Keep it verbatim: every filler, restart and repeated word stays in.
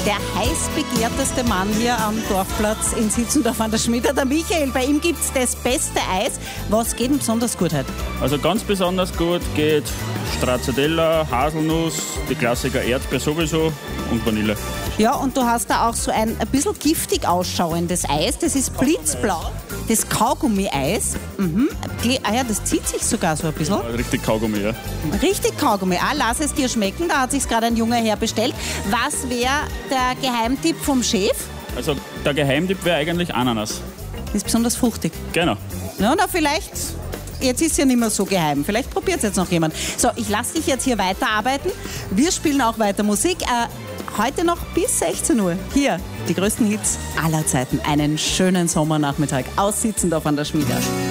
der heiß begehrteste Mann hier am Dorfplatz in Sitzendorf an der Schmiede, der Michael. Bei ihm gibt es das beste Eis. Was geht ihm besonders gut heute? Also ganz besonders gut geht Stracciatella, Haselnuss, die Klassiker Erdbeer sowieso und Vanille. Ja, und du hast da auch so ein ein bisschen giftig ausschauendes Eis. Das ist blitzblau. Das Kaugummi-Eis. Mhm. Ah ja, das zieht sich sogar so ein bisschen. Ja, richtig Kaugummi, ja. Richtig Kaugummi. Ah, lass es dir schmecken. Da hat sich gerade ein junger Herr bestellt. Was wäre der Geheimtipp vom Chef? Also der Geheimtipp wäre eigentlich Ananas. Das ist besonders fruchtig. Genau. Ja, na vielleicht, jetzt ist ja nicht mehr so geheim. Vielleicht probiert es jetzt noch jemand. So, ich lasse dich jetzt hier weiterarbeiten. Wir spielen auch weiter Musik. Äh, heute noch bis sechzehn Uhr. Hier, die größten Hits aller Zeiten. Einen schönen Sommernachmittag aus Sitzendorf an der Schmiede.